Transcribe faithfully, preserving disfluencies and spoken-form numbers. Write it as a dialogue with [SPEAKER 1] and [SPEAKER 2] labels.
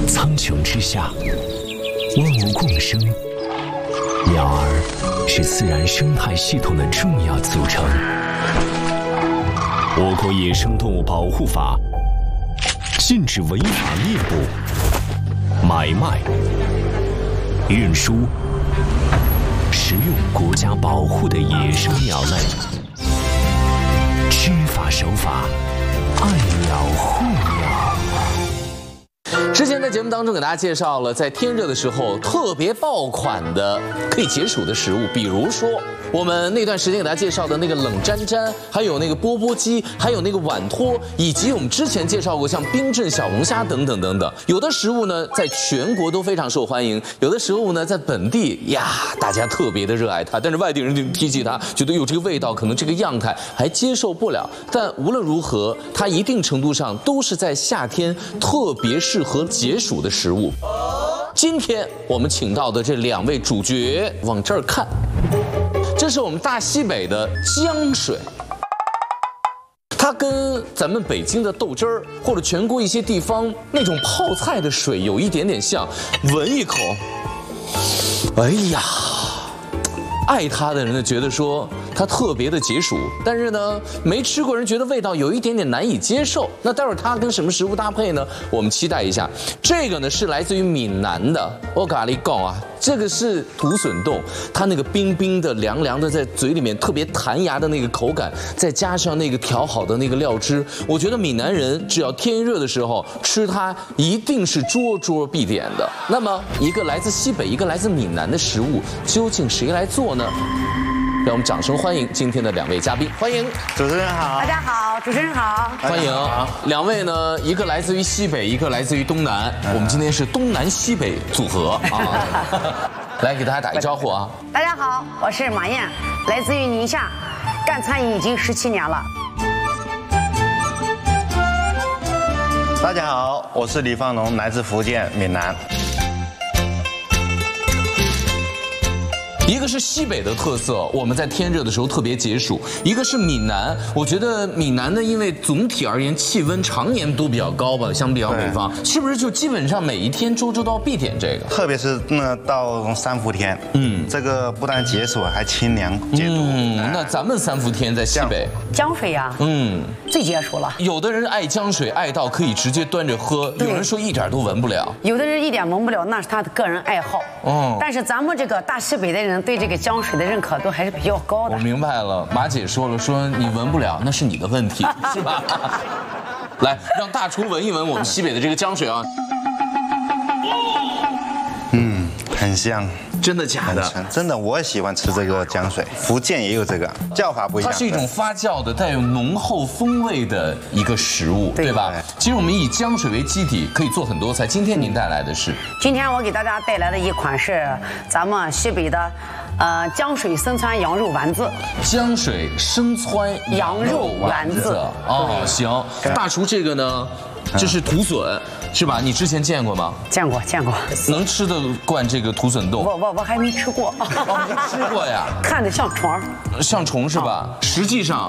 [SPEAKER 1] 苍穹之下，万物共生，鸟儿是自然生态系统的重要组成。我国野生动物保护法禁止违法猎捕、买卖、运输、食用国家保护的野生鸟类。知法守法，爱鸟护鸟。
[SPEAKER 2] 之前在节目当中给大家介绍了，在天热的时候特别爆款的可以解暑的食物，比如说我们那段时间给大家介绍的那个冷沾沾，还有那个钵钵鸡，还有那个碗托，以及我们之前介绍过像冰镇小龙虾等等等等。有的食物呢，在全国都非常受欢迎；有的食物呢，在本地呀，大家特别的热爱它，但是外地人就提起它，觉得有这个味道，可能这个样态还接受不了。但无论如何，它一定程度上都是在夏天特别适合解暑的食物。今天我们请到的这两位主角，往这儿看。这是我们大西北的江水，它跟咱们北京的豆汁儿或者全国一些地方那种泡菜的水有一点点像。闻一口，哎呀，爱它的人呢觉得说它特别的解暑，但是呢没吃过人觉得味道有一点点难以接受。那待会儿它跟什么食物搭配呢？我们期待一下。这个呢是来自于闽南的，我咖喱讲啊。这个是土笋冻，它那个冰冰的、凉凉的，在嘴里面特别弹牙的那个口感，再加上那个调好的那个料汁，我觉得闽南人只要天热的时候吃它，一定是桌桌必点的。那么，一个来自西北，一个来自闽南的食物，究竟谁来做呢？让我们掌声欢迎今天的两位嘉宾，欢迎
[SPEAKER 3] 主持人好，
[SPEAKER 4] 大家好，主持人好，
[SPEAKER 2] 欢迎两位呢，一个来自于西北，一个来自于东南，我们今天是东南西北组合啊，来给大家打个招呼啊！
[SPEAKER 4] 大家好，我是马燕，来自于宁夏，干餐饮已经十七年了。
[SPEAKER 3] 大家好，我是李放龙，来自福建闽南。
[SPEAKER 2] 一个是西北的特色，我们在天热的时候特别解暑；一个是闽南，我觉得闽南呢，因为总体而言气温常年都比较高吧，相比较北方，是不是就基本上每一天周周都要必点这个？
[SPEAKER 3] 特别是那到三伏天，嗯，这个不但解暑，还清凉解毒。
[SPEAKER 2] 嗯，那咱们三伏天在西北，
[SPEAKER 4] 江水呀，嗯，最解暑了。
[SPEAKER 2] 有的人爱江水，爱到可以直接端着喝；有人说一点都闻不了；
[SPEAKER 4] 有的人一点闻不了，那是他的个人爱好。哦，但是咱们这个大西北的人对这个江水的认可度还是比较高的。
[SPEAKER 2] 我明白了，马姐说了，说你闻不了，那是你的问题，是吧？来，让大厨闻一闻我们西北的这个江水啊。
[SPEAKER 3] 嗯，很香。
[SPEAKER 2] 真的假的？
[SPEAKER 3] 真的，我也喜欢吃这个江水。福建也有这个，叫法不一样。
[SPEAKER 2] 它是一种发酵的、带有浓厚风味的一个食物，对吧？其实我们以江水为基底，可以做很多菜。今天您带来的是？
[SPEAKER 4] 今天我给大家带来的一款是咱们西北的，呃，江水生汆羊肉丸子。
[SPEAKER 2] 江水生汆羊肉丸子。哦，行。大厨这个呢？这是土笋，是吧？你之前见过吗？
[SPEAKER 4] 见过，见过。
[SPEAKER 2] 能吃得惯这个土笋冻？
[SPEAKER 4] 我我我还没吃过。
[SPEAKER 2] 哦，没吃过呀？
[SPEAKER 4] 看着像虫儿，
[SPEAKER 2] 像虫是吧？实际上。